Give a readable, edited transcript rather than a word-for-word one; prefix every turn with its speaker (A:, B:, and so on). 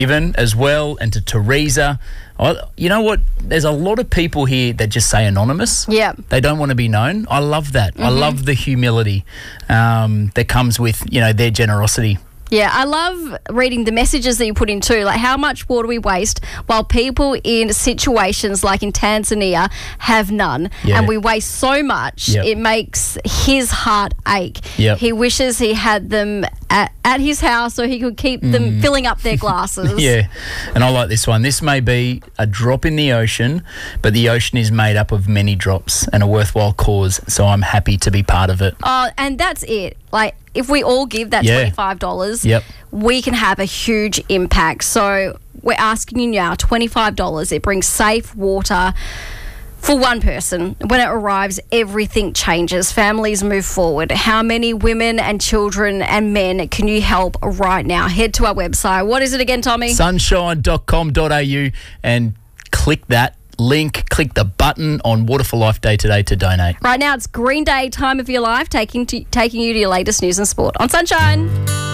A: Stephen as well, and to Teresa. You know what? There's a lot of people here that just say anonymous.
B: Yeah.
A: They don't want to be known. I love that. I love the humility that comes with, their generosity.
B: Yeah, I love reading the messages that you put in too, like how much water we waste while people in situations like in Tanzania have none.
A: Yeah.
B: And we waste so much, it makes his heart ache.
A: Yep.
B: He wishes he had them at his house so he could keep them filling up their glasses.
A: Yeah, and I like this one. This may be a drop in the ocean, but the ocean is made up of many drops and a worthwhile cause, so I'm happy to be part of it.
B: Oh, and that's it. Like, if we all give that $25, we can have a huge impact. So we're asking you now, $25. It brings safe water for one person. When it arrives, everything changes. Families move forward. How many women and children and men can you help right now? Head to our website. What is it again, Tommy?
A: Sunshine.com.au and click that link, click the button on Water for Life Day today to donate.
B: Right now, it's Green Day, Time of Your Life, taking you to your latest news and sport on Sunshine.